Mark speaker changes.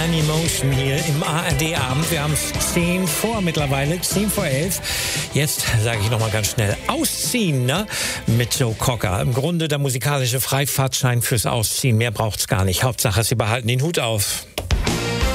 Speaker 1: Funimotion hier im ARD-Abend. Wir haben es 10 vor mittlerweile, 10 vor 11. Jetzt sage ich nochmal ganz schnell, ausziehen, ne? Mit Joe Cocker. Im Grunde der musikalische Freifahrtschein fürs Ausziehen. Mehr braucht's gar nicht. Hauptsache, Sie behalten den Hut auf.